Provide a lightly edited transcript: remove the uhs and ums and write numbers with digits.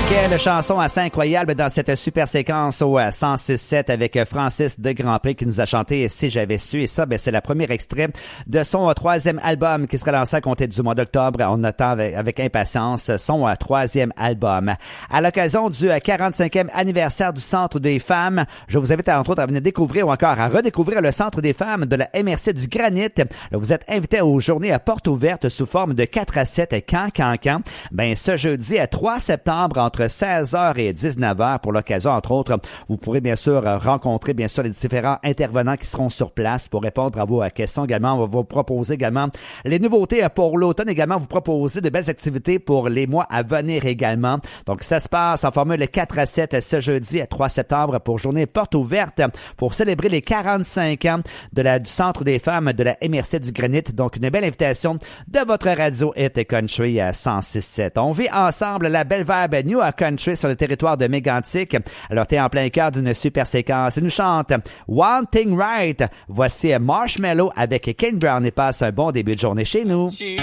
Quelle chanson assez incroyable dans cette super séquence au 106.7 avec Francis de Grandpré qui nous a chanté Si j'avais su. Et ça, c'est le premier extrait de son troisième album qui sera lancé à compter du mois d'octobre. On attend avec impatience son troisième album. À l'occasion du 45e anniversaire du Centre des femmes, je vous invite entre autres à venir découvrir ou encore à redécouvrir le Centre des femmes de la MRC du Granit. Là, vous êtes invité aux journées à porte ouverte sous forme de 4 à 7 quand. Ce jeudi à 3 septembre entre 16h et 19h pour l'occasion, entre autres. Vous pourrez bien sûr rencontrer bien sûr les différents intervenants qui seront sur place pour répondre à vos questions également. On va vous proposer également les nouveautés pour l'automne, également vous proposer de belles activités pour les mois à venir également. Donc ça se passe en formule 4 à 7 ce jeudi à 3 septembre pour journée porte ouverte pour célébrer les 45 ans du Centre des femmes de la MRC du Granit. Donc une belle invitation de votre radio Hit Country à 106.7. On vit ensemble la belle vibe New Country sur le territoire de Mégantic. Alors, t'es en plein cœur d'une super séquence. Il nous chante One Thing Right. Voici Marshmello avec Kane Brown et passe un bon début de journée chez nous.